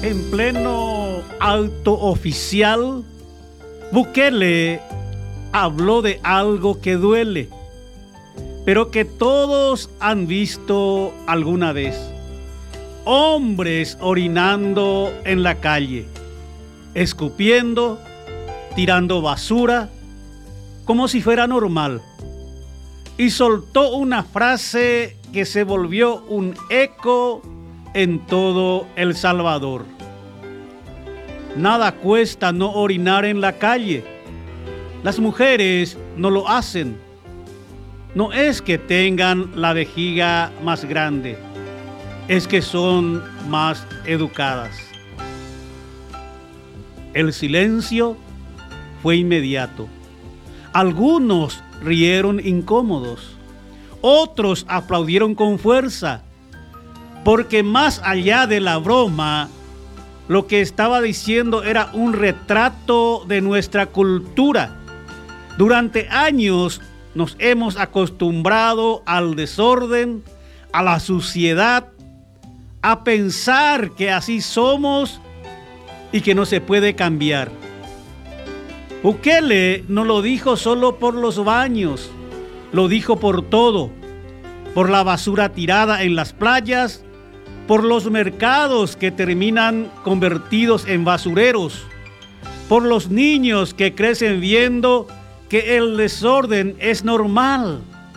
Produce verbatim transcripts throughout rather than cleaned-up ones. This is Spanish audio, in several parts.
En pleno acto oficial, Bukele habló de algo que duele, pero que todos han visto alguna vez. Hombres orinando en la calle, escupiendo, tirando basura, como si fuera normal. Y soltó una frase que se volvió un eco en todo El Salvador. Nada cuesta no orinar en la calle. Las mujeres no lo hacen. No es que tengan la vejiga más grande, es que son más educadas. El silencio fue inmediato. Algunos rieron incómodos, otros aplaudieron con fuerza, porque más allá de la broma, lo que estaba diciendo era un retrato de nuestra cultura. Durante años nos hemos acostumbrado al desorden, a la suciedad, a pensar que así somos y que no se puede cambiar. Bukele no lo dijo solo por los baños, lo dijo por todo, por la basura tirada en las playas, por los mercados que terminan convertidos en basureros, por los niños que crecen viendo que el desorden es normal.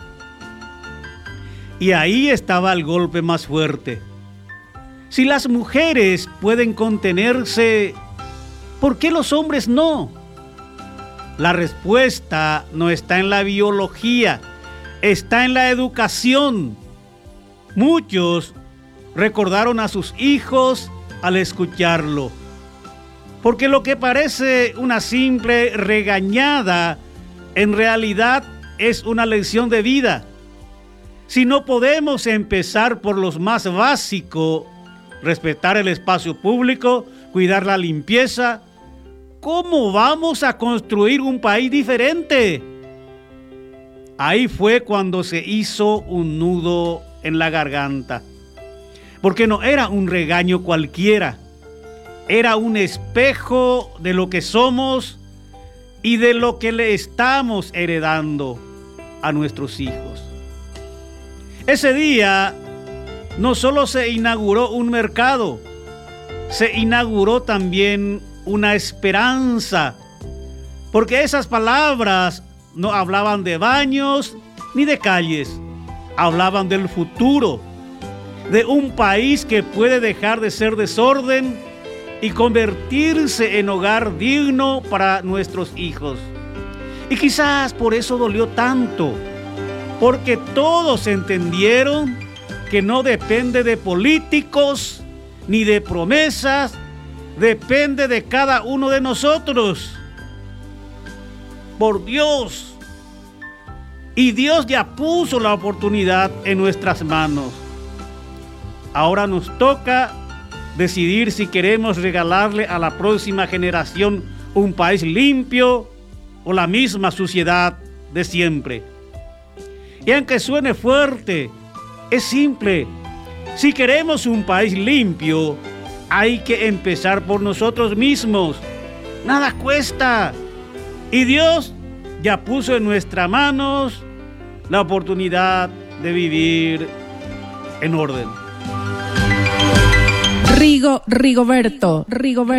Y ahí estaba el golpe más fuerte. Si las mujeres pueden contenerse, ¿por qué los hombres no? La respuesta no está en la biología, está en la educación. Muchos recordaron a sus hijos al escucharlo, porque lo que parece una simple regañada, en realidad es una lección de vida. Si no podemos empezar por lo más básico, respetar el espacio público, cuidar la limpieza, ¿cómo vamos a construir un país diferente? Ahí fue cuando se hizo un nudo en la garganta, porque no era un regaño cualquiera, era un espejo de lo que somos y de lo que le estamos heredando a nuestros hijos. Ese día no solo se inauguró un mercado, se inauguró también una esperanza, porque esas palabras no hablaban de baños ni de calles, hablaban del futuro, de un país que puede dejar de ser desorden y convertirse en hogar digno para nuestros hijos. Y quizás por eso dolió tanto, porque todos entendieron que no depende de políticos ni de promesas, depende de cada uno de nosotros. Por Dios. Y Dios ya puso la oportunidad en nuestras manos. Ahora nos toca decidir si queremos regalarle a la próxima generación un país limpio o la misma suciedad de siempre. Y aunque suene fuerte, es simple. Si queremos un país limpio, hay que empezar por nosotros mismos. Nada cuesta. Y Dios ya puso en nuestras manos la oportunidad de vivir en orden. Rigo, Rigoberto, Rigoberto.